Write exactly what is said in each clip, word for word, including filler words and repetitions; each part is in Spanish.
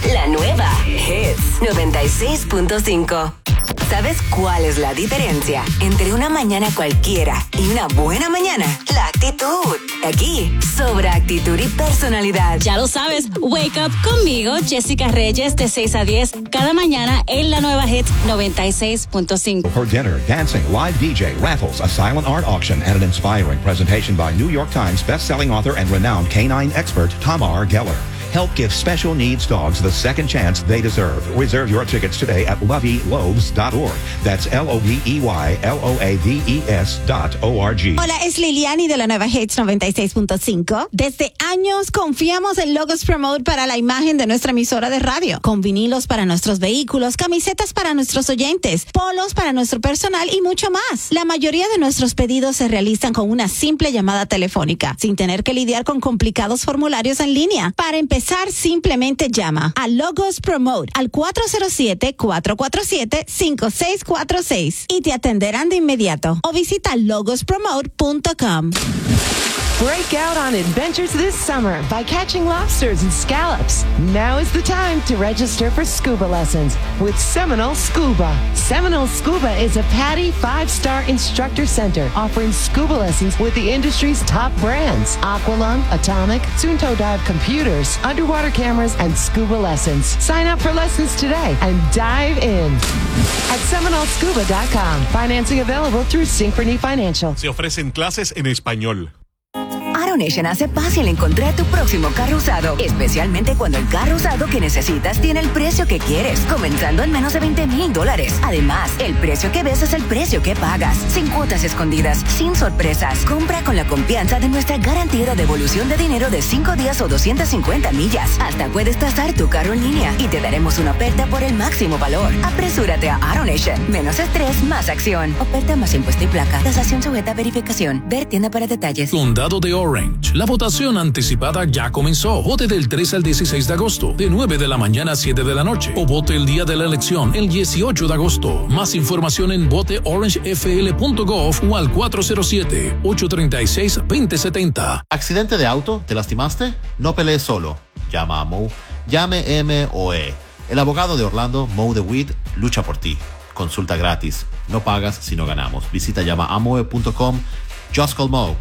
La nueva Hits noventa y seis punto cinco. ¿Sabes cuál es la diferencia entre una mañana cualquiera y una buena mañana? La actitud. Aquí sobra actitud y personalidad. Ya lo sabes, wake up conmigo, Jessica Reyes, de seis a diez, cada mañana en la nueva Hits noventa y seis punto cinco. For dinner, dancing, live D J, raffles, a silent art auction, and an inspiring presentation by New York Times best-selling author and renowned canine expert Tamar Geller. Help give special needs dogs the second chance they deserve. Reserve your tickets today at lovey loves dot org. That's L O V E Y L O A V E S dot O R G. Hola, es Liliani de la nueva Hits noventa y seis punto cinco. Desde años confiamos en Logos Promote para la imagen de nuestra emisora de radio. Con vinilos para nuestros vehículos, camisetas para nuestros oyentes, polos para nuestro personal y mucho más. La mayoría de nuestros pedidos se realizan con una simple llamada telefónica, sin tener que lidiar con complicados formularios en línea. Para empezar, simplemente llama a Logos Promote al cuatro cero siete, cuatro cuatro siete, cinco seis cuatro seis y te atenderán de inmediato. O visita logos promote punto com. Break out on adventures this summer by catching lobsters and scallops. Now is the time to register for scuba lessons with Seminole Scuba. Seminole Scuba is a PADI five-star instructor center offering scuba lessons with the industry's top brands: Aqualung, Atomic, Sunto Dive Computers, underwater cameras, and scuba lessons. Sign up for lessons today and dive in at seminole scuba dot com. Financing available through Synchrony Financial. Se ofrecen clases en español. AutoNation hace fácil encontrar tu próximo carro usado, especialmente cuando el carro usado que necesitas tiene el precio que quieres, comenzando en menos de veinte mil dólares. Además, el precio que ves es el precio que pagas, sin cuotas escondidas, sin sorpresas. Compra con la confianza de nuestra garantía de devolución de dinero de cinco días o doscientas cincuenta millas. Hasta puedes tasar tu carro en línea y te daremos una oferta por el máximo valor. Apresúrate a AutoNation. Menos estrés, más acción. Oferta más impuesto y placa. Tasación sujeta a verificación. Ver tienda para detalles. Condado de Orange. La votación anticipada ya comenzó. Vote del tres al dieciséis de agosto, de nueve de la mañana a siete de la noche. O vote el día de la elección, el dieciocho de agosto. Más información en vote orange f l punto gov o al cuatro cero siete, ocho tres seis, dos cero siete cero. ¿Accidente de auto? ¿Te lastimaste? No pelees solo. Llama a Mo. Llame M O E. El abogado de Orlando, Mo DeWitt, lucha por ti. Consulta gratis. No pagas si no ganamos. Visita llama a moe punto com. Just call Mo.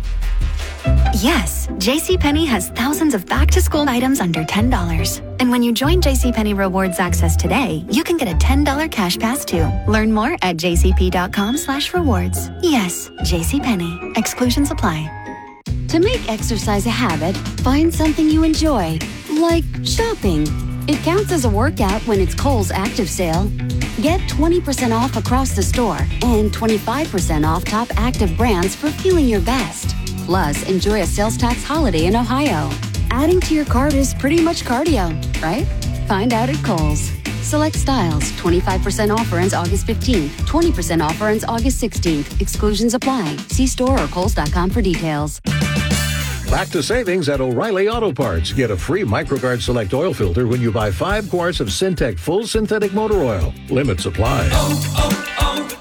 Yes, JCPenney has thousands of back-to-school items under ten dollars. And when you join JCPenney Rewards Access today, you can get a ten dollars cash pass too. Learn more at jcp.com slash rewards. Yes, JCPenney. Exclusions apply. To make exercise a habit, find something you enjoy, like shopping. It counts as a workout when it's Kohl's Active Sale. Get twenty percent off across the store and twenty-five percent off top active brands for feeling your best. Plus, enjoy a sales tax holiday in Ohio. Adding to your cart is pretty much cardio, right? Find out at Kohl's. Select styles. twenty-five percent offer ends August fifteenth. twenty percent offer ends August sixteenth. Exclusions apply. See store or kohls dot com for details. Back to savings at O'Reilly Auto Parts. Get a free MicroGuard Select oil filter when you buy five quarts of Syntec Full Synthetic Motor Oil. Limits apply. Oh,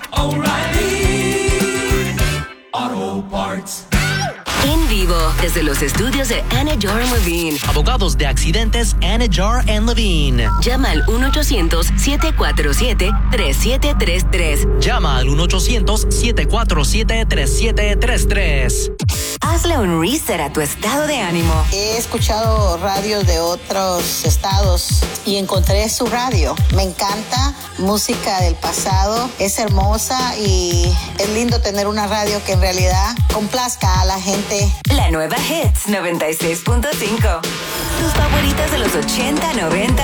oh, oh, O'Reilly Auto Parts. En vivo, desde los estudios de Anidjar and Levine. Abogados de accidentes Anidjar and Levine. Llama al uno ochocientos, siete cuatro siete, tres siete tres tres. Llama al uno ochocientos, siete cuatro siete, tres siete tres tres. Hazle un reset a tu estado de ánimo. He escuchado radios de otros estados y encontré su radio. Me encanta, música del pasado, es hermosa y es lindo tener una radio que en realidad complazca a la gente. La nueva Hits noventa y seis punto cinco. Tus favoritas de los ochenta, noventa